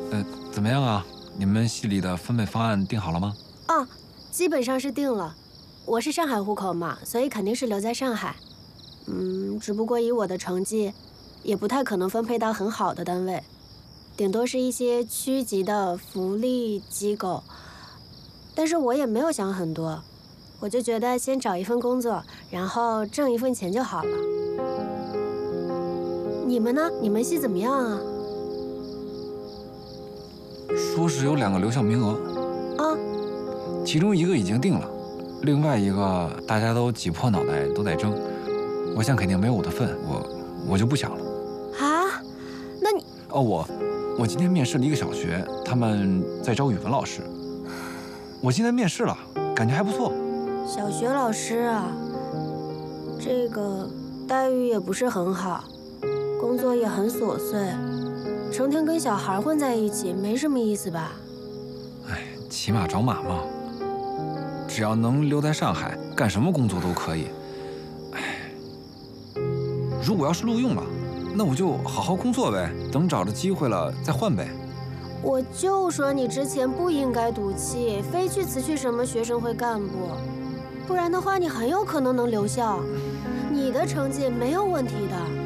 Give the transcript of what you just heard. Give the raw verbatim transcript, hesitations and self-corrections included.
呃，怎么样啊？你们系里的分配方案定好了吗？ 啊，基本上是定了。我是上海户口嘛，所以肯定是留在上海。嗯，只不过以我的成绩，也不太可能分配到很好的单位，顶多是一些区级的福利机构。但是我也没有想很多，我就觉得先找一份工作，然后挣一份钱就好了。你们呢？你们系怎么样啊？ 说是有两个留校名额， 啊， 其中一个已经定了，另外一个大家都挤破脑袋都在争。我想肯定没有我的份，我我就不想了。 啊？那你…… 哦，我我今天面试了一个小学，他们在招语文老师。我现在面试了，感觉还不错。 小学老师啊，这个待遇也不是很好，工作也很琐碎，成天跟小孩混在一起，没什么意思吧？ 哎，骑马找马嘛，只要能留在上海，干什么工作都可以。哎，如果要是录用了，那我就好好工作呗，等找着机会了再换呗。 我就说你之前不应该赌气，非去辞去什么学生会干部，不然的话你很有可能能留校，你的成绩没有问题的。